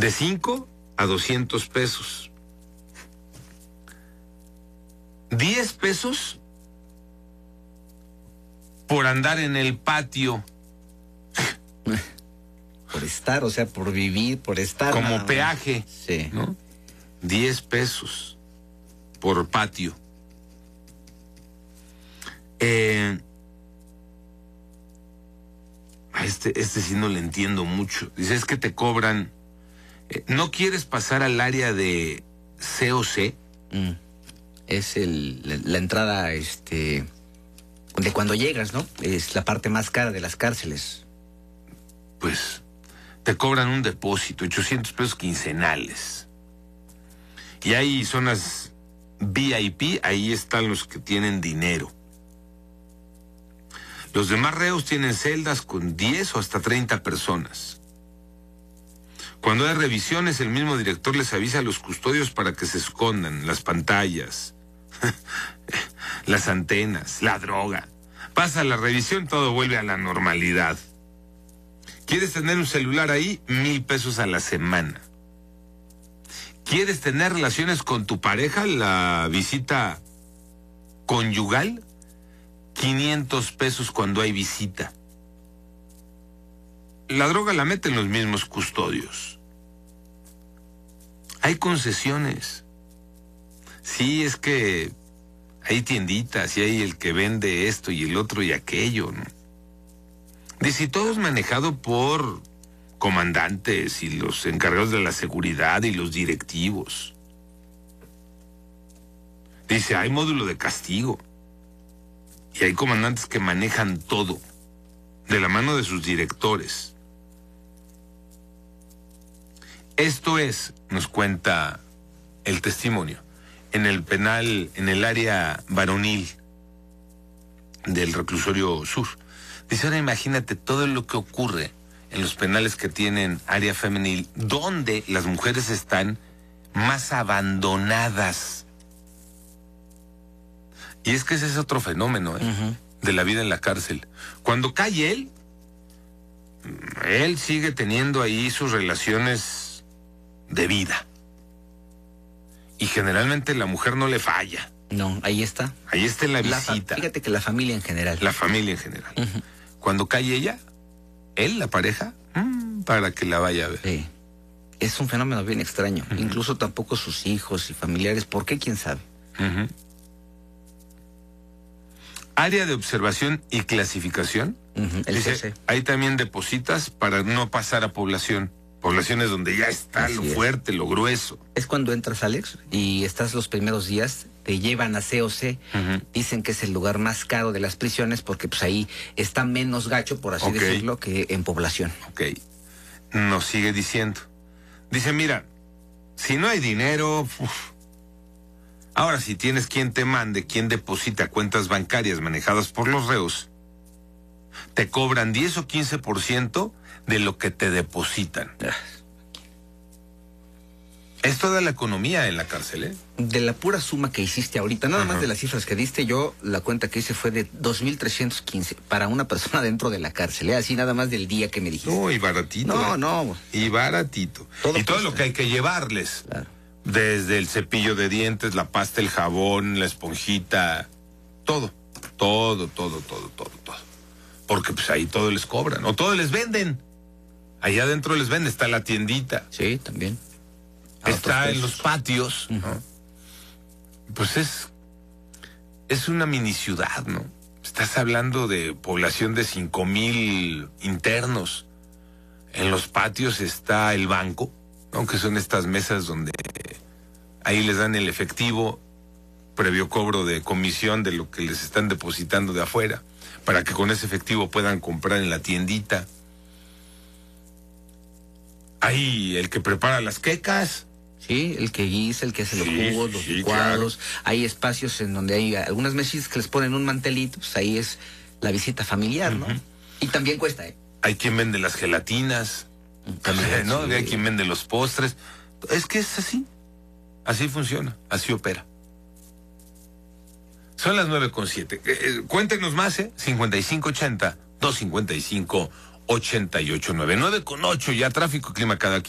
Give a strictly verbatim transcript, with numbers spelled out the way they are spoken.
De cinco a doscientos pesos. diez pesos por andar en el patio. Por estar, o sea, por vivir, por estar. Como nada, peaje. Sí. ¿No? diez pesos por patio. Eh, a este, este sí no le entiendo mucho. Dice, es que te cobran. Eh, ¿No quieres pasar al área de C O C? Mm. Es el, la, la entrada, este, de cuando llegas, ¿no? Es la parte más cara de las cárceles. Pues te cobran un depósito, ochocientos pesos quincenales. Y hay zonas V I P, ahí están los que tienen dinero. Los demás reos tienen celdas con diez o hasta treinta personas. Cuando hay revisiones, el mismo director les avisa a los custodios para que se escondan las pantallas, las antenas, la droga. Pasa la revisión, todo vuelve a la normalidad. ¿Quieres tener un celular ahí? Mil pesos a la semana. ¿Quieres tener relaciones con tu pareja? La visita conyugal, quinientos pesos cuando hay visita. La droga la meten los mismos custodios. Hay concesiones. Sí, es que hay tienditas y hay el que vende esto y el otro y aquello, ¿no? Dice, y todo es manejado por comandantes y los encargados de la seguridad y los directivos. Dice, hay módulo de castigo. Y hay comandantes que manejan todo, de la mano de sus directores. Esto es, nos cuenta el testimonio, en el penal, en el área varonil del reclusorio sur. Dice, ahora imagínate todo lo que ocurre en los penales que tienen área femenil, donde las mujeres están más abandonadas. Y es que ese es otro fenómeno, ¿eh? Uh-huh. De la vida en la cárcel. Cuando cae él, él sigue teniendo ahí sus relaciones de vida. Y generalmente la mujer no le falla. No, ahí está. Ahí está en la La visita. fa- fíjate que la familia en general. La familia en general. Uh-huh. Cuando cae ella, él, la pareja, mmm, para que la vaya a ver. Sí. Es un fenómeno bien extraño. Uh-huh. Incluso tampoco sus hijos y familiares. ¿Por qué? ¿Quién sabe? Uh-huh. Área de observación y clasificación. Uh-huh. El Dice, C C. ahí también depositas para no pasar a población. Poblaciones donde ya está Así lo es. fuerte, lo grueso. Es cuando entras, Alex, y estás los primeros días, te llevan a C O C. Uh-huh. Dicen que es el lugar más caro de las prisiones porque pues ahí está menos gacho, por así Ok. decirlo, que en población. Ok. Nos sigue diciendo. Dice, mira, si no hay dinero, uf, ahora si tienes quien te mande, quien deposita cuentas bancarias manejadas por los reos, te cobran diez o quince por ciento de lo que te depositan. Es toda la economía en la cárcel, ¿eh? De la pura suma que hiciste ahorita, nada Ajá. más de las cifras que diste, yo la cuenta que hice fue de dos mil trescientos quince para una persona dentro de la cárcel, ¿eh? Así nada más del día que me dijiste. No, y baratito. No, ¿eh? no. Y baratito. Todo y todo cuesta. lo que hay que llevarles. Claro. Desde el cepillo de dientes, la pasta, el jabón, la esponjita, todo, todo, todo, todo, todo, todo. Porque pues ahí todo les cobran, o todo les venden. Allá adentro les venden, está la tiendita. Sí, también. A Está otros en los precios. patios, ¿no? Uh-huh. Pues es, es una mini ciudad, ¿no? Estás hablando de población de cinco mil internos. En los patios está el banco, aunque son estas mesas donde ahí les dan el efectivo, previo cobro de comisión de lo que les están depositando de afuera, para que con ese efectivo puedan comprar en la tiendita. Ahí el que prepara las quecas. Sí, el que guisa, el que hace los Sí, jugos, los sí, licuados. claro. Hay espacios en donde hay algunas mesitas que les ponen un mantelito, pues ahí es la visita familiar, ¿no? Uh-huh. Y también cuesta, ¿eh? Hay quien vende las gelatinas, También, ¿no? sí. Hay quien vende los postres. Es que es así. Así funciona, así opera. Son las nueve con siete. Eh, eh, cuéntenos más, ¿eh? cincuenta y cinco ochenta, doscientos cincuenta y cinco, ochenta y ocho nueve. nueve con ocho, ya tráfico, clima cada